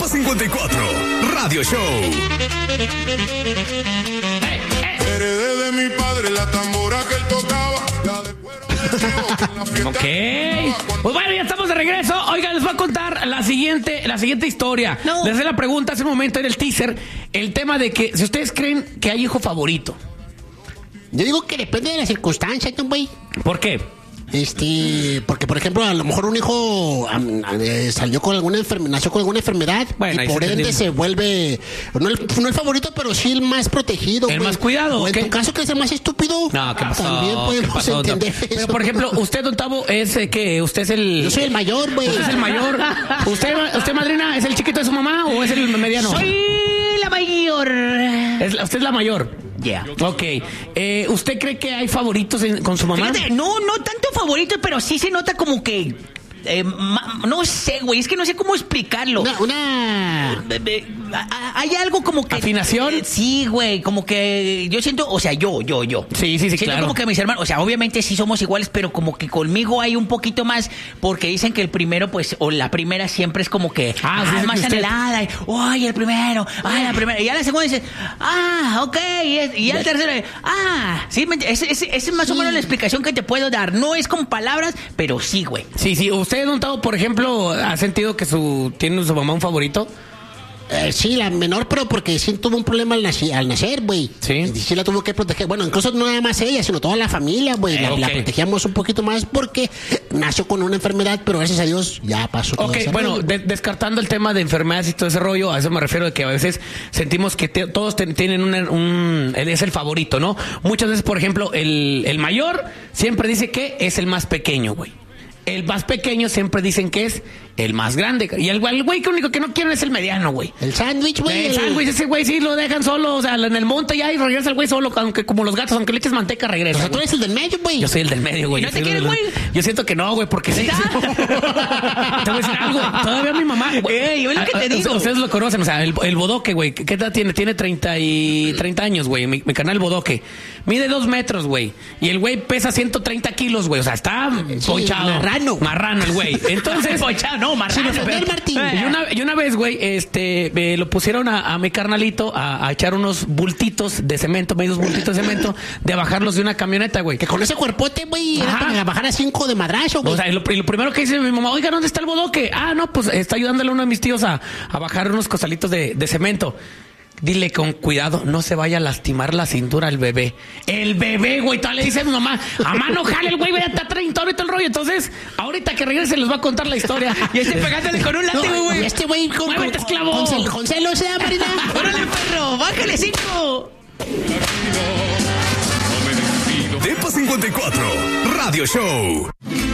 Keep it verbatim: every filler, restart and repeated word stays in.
Depa cincuenta y cuatro, Radio Show. Heredé de mi padre la tambora que él tocaba. La de cuero. Ok. Pues bueno, ya estamos de regreso. Oiga, les voy a contar la siguiente, la siguiente historia. No. Les hice la pregunta hace un momento en el teaser. El tema de que si ustedes creen que hay hijo favorito. Yo digo que depende de las circunstancias, ¿no, güey? ¿Por qué? Este, porque por ejemplo, a lo mejor un hijo um, eh, salió con alguna enfermedad, nació con alguna enfermedad, Bueno, y ahí por se ende entiende. se vuelve no el, no el favorito, pero sí el más protegido, El güey. más cuidado, O en ¿ok? tu caso, que es el más estúpido. No, ¿qué pasó? También podemos ¿Qué pasó? entender No. Pero eso. por ejemplo, usted, don Tavo, es eh, que usted es el. Yo soy el mayor, güey. Usted es el mayor. ¿Usted, usted, madrina, es el chiquito de su mamá o es el mediano? Soy la mayor. Es la- usted es la mayor. Ya. Ok. Eh, ¿Usted cree que hay favoritos en- con su mamá? Fíjate, no, no tanto favorito, pero sí se nota como que. eh, ma- no sé, güey, es que no sé cómo explicarlo. Una, una... Eh, eh, a- a- Hay algo como que. ¿Afinación? Eh, sí, güey, como que yo siento, o sea, yo, yo, yo. Sí, sí, sí, Siento claro. como que mis hermanos, o sea, obviamente sí somos iguales, pero como que conmigo hay un poquito más, porque dicen que el primero, pues, o la primera siempre es como que. Ah, sí, es sí, más que usted- anhelada. y, Ay, el primero, ay, la primera. Y ya la segunda dice, ah, ok. Y, es- y ya el tercero, ah, sí, me ent- ese ese- esa es más o menos la explicación que te puedo dar. No es con palabras, pero sí, güey. Sí, sí. ¿Usted, don Tavo, por ejemplo, ha sentido que su tiene su mamá un favorito? Eh, sí, la menor, pero porque sí tuvo un problema al, naci- al nacer, güey. Sí. Y sí la tuvo que proteger. Bueno, incluso no nada más ella, sino toda la familia, güey. Eh, la, la ok. protegíamos un poquito más porque nació con una enfermedad, pero gracias a Dios ya pasó todo Ok, ese bueno, rollo. de- descartando el tema de enfermedades y todo ese rollo, a eso me refiero de que a veces sentimos que te- todos ten- tienen una- un... él es el favorito, ¿no? Muchas veces, por ejemplo, el, el mayor siempre dice que es el más pequeño, güey. El más pequeño siempre dicen que es el más grande. Y el el güey que único que no quieren es el mediano, güey. El sándwich, güey. El sándwich, ese güey sí lo dejan solo, o sea, en el monte ya y regresa el güey solo, aunque como los gatos, aunque le eches manteca, regresa. O sea, tú güey. eres el del medio, güey. Yo soy el del medio, güey. ¿Y no Yo te soy el quieres, del- güey? Yo siento que no, güey, porque sí. Te voy a decir algo. Todavía mi mamá. güey. Ey, yo es lo que te Ah, ah, digo. Ustedes lo conocen, o sea, el, el bodoque, güey. ¿Qué edad tiene? Tiene treinta y treinta años, güey. Mi, mi canal bodoque. Mide dos metros, güey. Y el güey pesa ciento treinta kilos, güey. O sea, está ponchado. marrano. Marrano el güey. Entonces. Ponchado, no, marrano. Sin ofender, Martín. Y una, y una vez, güey, este, me lo pusieron a, a mi carnalito a, a echar unos bultitos de cemento, medios bultitos de cemento, de bajarlos de una camioneta, güey. Que con ese cuerpote, güey, era Ajá. para bajar a cinco de madrazo, güey. O sea, y lo, y lo primero que dice mi mamá, oiga, ¿dónde está el bodoque? Ah, no, pues está ayudándole a uno de mis tíos a, a bajar unos costalitos de, de cemento. Dile con cuidado, no se vaya a lastimar la cintura el bebé. El bebé, güey, todavía le dice a mi mamá, a mano jale el güey, vaya, está treinta ahorita el rollo. Entonces, ahorita que regrese les va a contar la historia. Y este pegándole con un látigo, No, güey. y este güey con, Muévete, con, esclavo. con, cel- con celos, ¿eh, Marina? ¡Órale, perro! ¡Bájale cinco! Depa cincuenta y cuatro, Radio Show.